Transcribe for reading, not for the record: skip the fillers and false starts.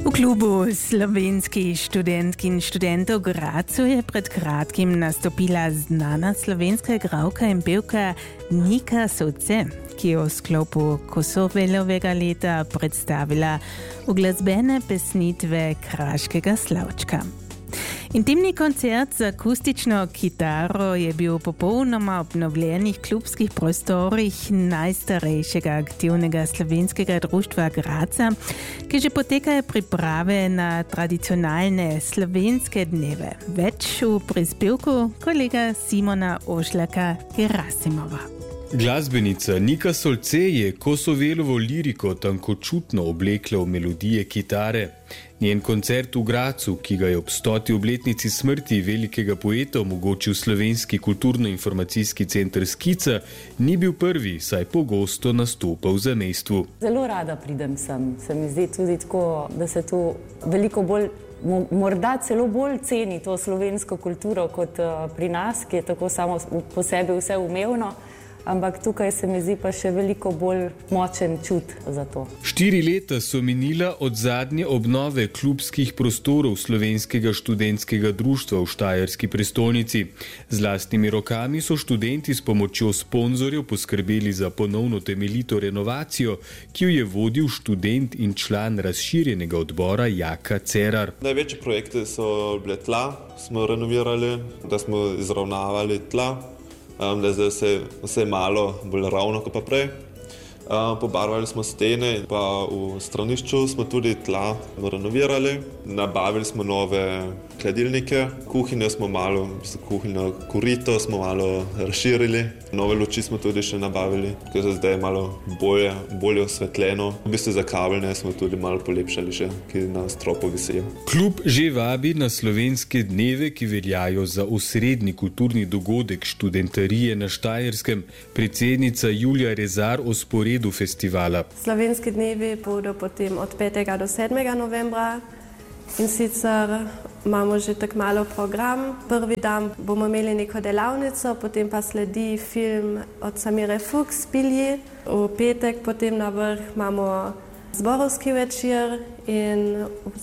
V klubu slovenskih študentk in študentov v Gradcu je pred kratkim nastopila znana slovenska igralka in pevka Nika Solce, ki je v sklopu Kosovelovega leta predstavila uglasbene pesnitve kraškega slavčka. Intimni koncert z akustično kitaro je bil v popolnoma obnovljenih klubskih prostorih najstarejšega aktivnega slovenskega društva Gradca, ki že potekajo priprave na tradicionalne slovenske dneve. Več v prispevku kolega Simona Ošlaka-Gerasimova. Glasbenica Nika Solce je Kosovelovo liriko tankočutno oblekla v melodije kitare. Njen koncert v Gradcu, ki ga je ob 100. obletnici smrti velikega poeta omogočil Slovenski kulturno-informacijski center Skica, ni bil prvi, saj pogosto nastopa v zamejstvu. Zelo rada pridem sem. Se mi zdi tudi tako, da se tu veliko bolj, morda celo bolj ceni to slovensko kulturo kot pri nas, ki je tako samo po sebi vse umevno. Ampak tukaj se mi zdi pa še veliko bolj močen čut za to. 4 leta so minila od zadnje obnove klubskih prostorov Slovenskega študentskega društva v štajerski prestolnici. Z lastnimi rokami so študenti s pomočjo sponzorjev poskrbeli za ponovno temeljito renovacijo, ki jo je vodil študent in član razširjenega odbora Jaka Cerar. Največje projekte so bile tla, smo renovirali, da smo izravnavali tla. Da je vse malo bolj ravno kot pa prej. Pobarvali smo stene, pa v stranišču smo tudi tla renovirali. Nabavili smo nove hladilnike, kuhinjo korito smo malo razširili. Nove luči smo tudi še nabavili, ker se zdaj malo bolje osvetljeno. V bistvu za kabelne smo tudi malo polepšali še, ki na stropu visijo. Klub že vabi na slovenske dneve, ki veljajo za osrednji kulturni dogodek študentarije na Štajerskem. Predsednica Julija Rezar o sporedu festivala. Slovenski dnevi bodo potem od 5. do 7. novembra. In sicer imamo že tako malo program. Prvi dan bomo imeli neko delavnico, potem pa sledi film od Samire Fuchs, Pilje. V petek potem na vrh imamo zborovski večer in v